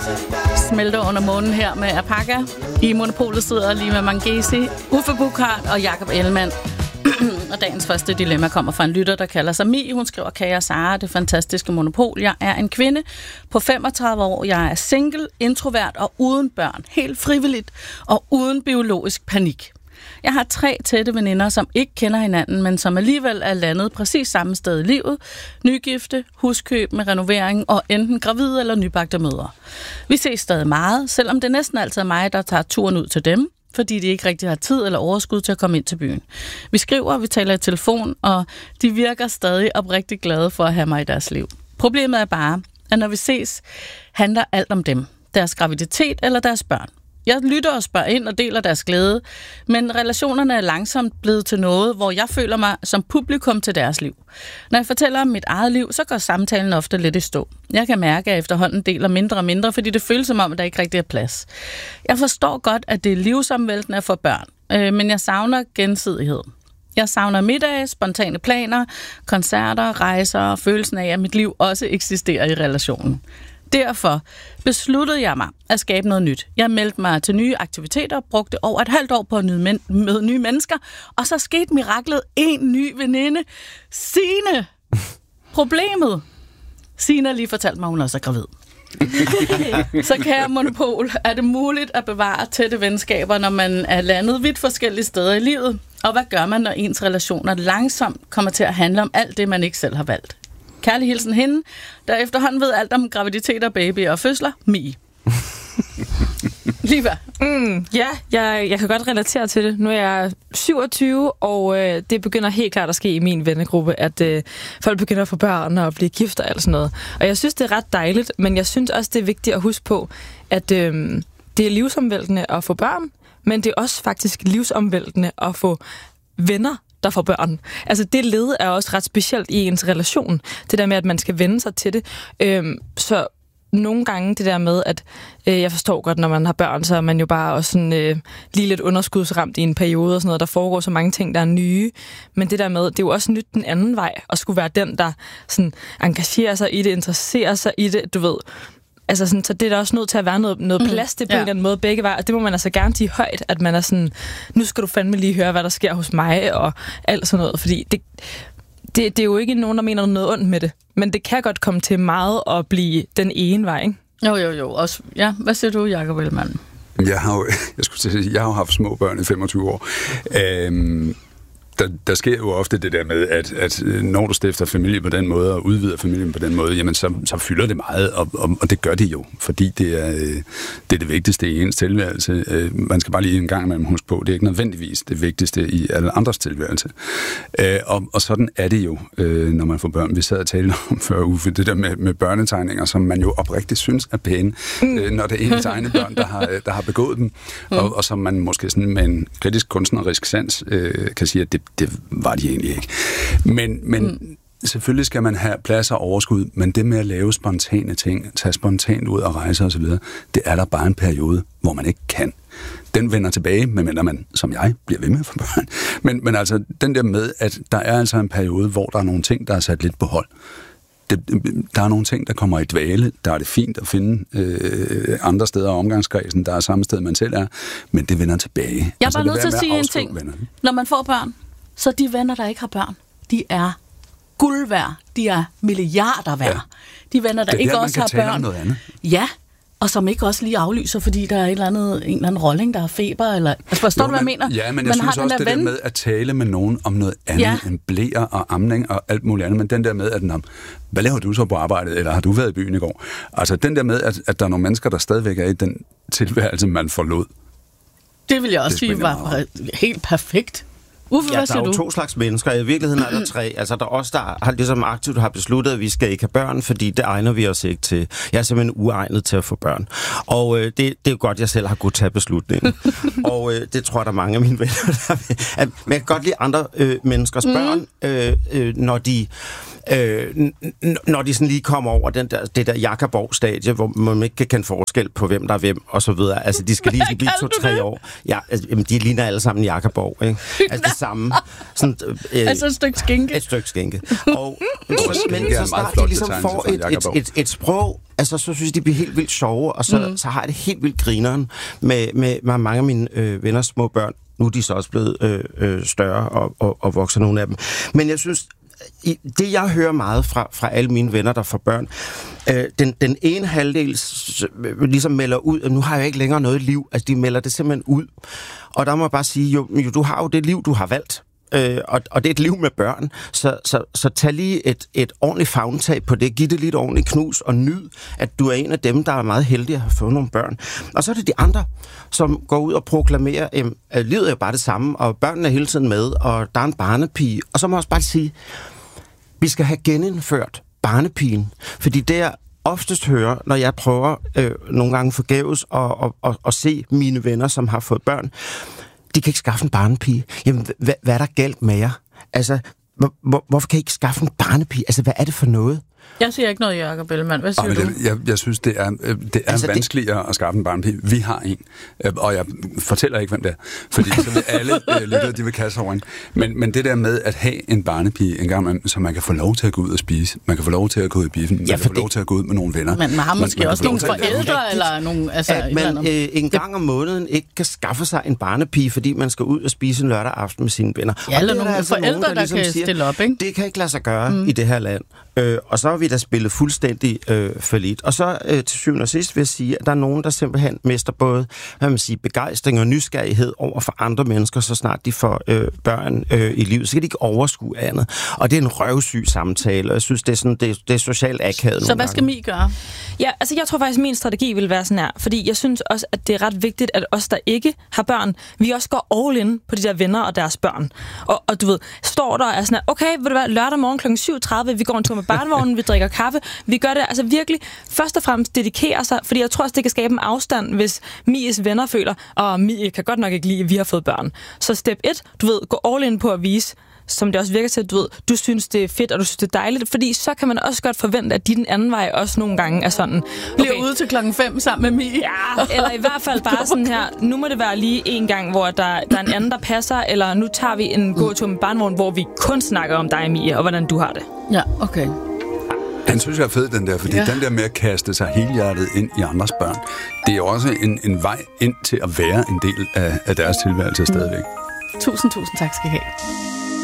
Smelter under månen her med Apaka. I Monopolet sidder lige med Mangesi, Uffe Buchhardt og Jakob Ellemann. Og dagens første dilemma kommer fra en lytter, der kalder sig Mi. Hun skriver, Kaja Sara, det fantastiske Monopol. Jeg er en kvinde på 35 år. Jeg er single, introvert og uden børn. Helt frivilligt og uden biologisk panik. Jeg har 3 tætte veninder, som ikke kender hinanden, men som alligevel er landet præcis samme sted i livet. Nygifte, huskøb med renovering og enten gravide eller nybagte mødre. Vi ses stadig meget, selvom det næsten altid er mig, der tager turen ud til dem, fordi de ikke rigtig har tid eller overskud til at komme ind til byen. Vi skriver, vi taler i telefon, og de virker stadig oprigtigt glade for at have mig i deres liv. Problemet er bare, at når vi ses, handler alt om dem. Deres graviditet eller deres børn. Jeg lytter og spørger ind og deler deres glæde, men relationerne er langsomt blevet til noget, hvor jeg føler mig som publikum til deres liv. Når jeg fortæller om mit eget liv, så går samtalen ofte lidt i stå. Jeg kan mærke, at jeg efterhånden deler mindre og mindre, fordi det føles som om, at der ikke rigtig er plads. Jeg forstår godt, at det er livsomvæltende at få børn, men jeg savner gensidighed. Jeg savner middage, spontane planer, koncerter, rejser og følelsen af, at mit liv også eksisterer i relationen. Derfor besluttede jeg mig at skabe noget nyt. Jeg meldte mig til nye aktiviteter, brugte over et halvt år på at møde nye mennesker, og så skete miraklet en ny veninde. Signe! Problemet. Signe har lige fortalt mig, hun også er gravid. Så kære Monopol, er det muligt at bevare tætte venskaber, når man er landet vidt forskellige steder i livet? Og hvad gør man, når ens relationer langsomt kommer til at handle om alt det, man ikke selv har valgt? Kærlig hilsen hende, der efterhånden ved alt om graviditet og baby og fødsler, Mi. Liva. Ja, jeg kan godt relatere til det. Nu er jeg 27, og det begynder helt klart at ske i min vennegruppe, at folk begynder at få børn og blive gift og alt sådan noget. Og jeg synes, det er ret dejligt, men jeg synes også, det er vigtigt at huske på, at det er livsomvæltende at få børn, men det er også faktisk livsomvæltende at få venner, der får børn. Altså det led er også ret specielt i ens relation. Det der med, at man skal vende sig til det. Så nogle gange det der med, at jeg forstår godt, når man har børn, så er man jo bare også sådan, lige lidt underskudsramt i en periode og sådan noget. Der foregår så mange ting, der er nye. Men det der med, det er jo også nyt den anden vej, at skulle være den, der sådan engagerer sig i det, interesserer sig i det, du ved. Altså sådan, så det er der også nødt til at være noget plads til på en eller anden måde begge veje, og det må man altså gerne sige højt, at man er sådan, nu skal du fandme lige høre, hvad der sker hos mig, og alt sådan noget, fordi det er jo ikke nogen, der mener noget ondt med det, men det kan godt komme til meget at blive den ene vej, ikke? Jo. Også, ja. Hvad siger du, Jakob Ellemann? Jeg har jo haft små børn i 25 år. Der sker jo ofte det der med, at når du stifter familie på den måde, og udvider familien på den måde, jamen så fylder det meget, og det gør det jo, fordi det er det vigtigste i ens tilværelse. Man skal bare lige en gang imellem huske på, det er ikke nødvendigvis det vigtigste i alle andres tilværelse. Og sådan er det jo, når man får børn. Vi sad og talte om før, Uffe, det der med børnetegninger, som man jo oprigtigt synes er pæne, når det er ens egne børn, der har begået dem, og som man måske sådan med en kritisk kunstnerisk sans kan sige, at det var de egentlig ikke. Men selvfølgelig skal man have plads og overskud, men det med at lave spontane ting, tage spontant ud og rejse osv., det er der bare en periode, hvor man ikke kan. Den vender tilbage, medmindre man, som jeg, bliver ved med at få børn. Men altså, den der med, at der er altså en periode, hvor der er nogle ting, der er sat lidt på hold. Der er nogle ting, der kommer i dvale. Der er det fint at finde andre steder af omgangskredsen, der er samme sted, man selv er, men det vender tilbage. Jeg er bare nødt til at sige en ting. Når man får børn, så de venner, der ikke har børn, de er guld værd. De er milliarder værd. Ja. De venner, der ikke også har børn. Noget andet. Ja, og som ikke også lige aflyser, fordi der er en eller anden rolling, der har feber, eller... Altså, forstår du, hvad jeg mener? Ja, men jeg synes også, det der med at tale med nogen om noget andet end blæer og amning og alt muligt andet, men den der med, at hvad laver du så på arbejdet, eller har du været i byen i går? Altså, den der med, at der er nogle mennesker, der stadigvæk er i den tilværelse, man forlod. Det vil jeg også sige var helt perfekt. Uffe, ja, der er jo 2 slags mennesker. I virkeligheden er der 3. Altså, der er os, der har ligesom aktivt har besluttet, at vi skal ikke have børn, fordi det egner vi os ikke til. Jeg er simpelthen uegnet til at få børn. Og det er jo godt, jeg selv har kunnet tage beslutningen. Og det tror jeg, der er mange af mine venner, der vil. Men jeg kan godt lide andre menneskers børn, når de sådan lige kommer over det der Jakobov-stadie, hvor man ikke kan kende forskel på, hvem der er hvem, og så videre. Altså, de skal lige blive 2-3 år. Ja, altså, de ligner alle sammen Jakobov, ikke? Altså, samme. Sådan, altså et stykke skænke. Et stykke skænke. Og, men så snart de ligesom får et sprog, altså, så synes de bliver helt vildt sjove, og så har jeg det helt vildt grineren med mange af mine venners små børn. Nu er de så også blevet større og vokser, nogle af dem. Men jeg synes, det jeg hører meget fra alle mine venner, der får børn, den ene halvdel ligesom melder ud, at nu har jeg ikke længere noget liv. Altså, de melder det simpelthen ud. Og der må jeg bare sige, jo, du har jo det liv, du har valgt. Og det er et liv med børn, så tag lige et ordentligt favntag på det, giv det lige et ordentligt knus og nyd, at du er en af dem, der er meget heldig at have fået nogle børn. Og så er det de andre, som går ud og proklamerer, at livet er jo bare det samme, og børnene er hele tiden med, og der er en barnepige. Og så må jeg også bare sige, vi skal have genindført barnepigen, fordi det er oftest hører, når jeg prøver nogle gange forgæves at se mine venner, som har fået børn, de kan ikke skaffe en barnepige. Jamen, hvad er der galt med jer? Altså, hvorfor kan I ikke skaffe en barnepige? Altså, hvad er det for noget? Jeg siger ikke noget, Jacob Ellemann. Hvad siger du? Jeg synes, det er altså, vanskeligere at skaffe en barnepige. Vi har en, og jeg fortæller ikke, hvem det er, fordi så vil alle lyttere, de vil kaste over en. Men det der med at have en barnepige en gang, så man kan få lov til at gå ud og spise, man kan få lov til at gå ud i biffen, man kan få lov til at gå ud med nogle venner. Men man har måske også nogle forældre, eller nogle... Altså, at man en gang om måneden ikke kan skaffe sig en barnepige, fordi man skal ud og spise en lørdag aften med sine venner. Ja, eller nogle altså forældre, der ligesom kan stille op, ikke? Det kan ikke lade sig gøre i det her land. Og så har vi da spillet fuldstændig fallit. Og så til syvende og sidst vil jeg sige, at der er nogen, der simpelthen mister både begejstring og nysgerrighed over for andre mennesker, så snart de får børn i livet. Så kan de ikke overskue andet. Og det er en røvsyg samtale, og jeg synes, det er, sådan, det er socialt akavet. Så hvad skal Mi gøre? Ja, altså jeg tror faktisk, at min strategi vil være sådan her, fordi jeg synes også, at det er ret vigtigt, at os, der ikke har børn, vi også går all in på de der venner og deres børn. Og du ved, står der og er sådan her, okay, vil det være lørdag morgen kl. 7.30, vi går en tur med barnevognen, vi drikker kaffe, vi gør det altså virkelig først og fremmest dedikere sig, fordi jeg tror også, det kan skabe en afstand, hvis Mies venner føler, og Mi kan godt nok ikke lide, at vi har fået børn. Så step 1, du ved, gå all in på at vise, som det også virker til, at du synes, det er fedt, og du synes, det er dejligt, fordi så kan man også godt forvente, at den anden vej også nogle gange er sådan. Okay. Bliver ude til 5:00 sammen med Mi. Ja, eller i hvert fald bare sådan her, nu må det være lige en gang, hvor der er en anden, der passer, eller nu tager vi en gåtur med barnevogn, hvor vi kun snakker om dig, Mia, og hvordan du har det. Ja, okay. Den synes jeg er fed, den der, fordi den der med at kaste sig helhjertet ind i andres børn, det er også en vej ind til at være en del af deres tilværelse stadigvæk. Tusind tak skal I have.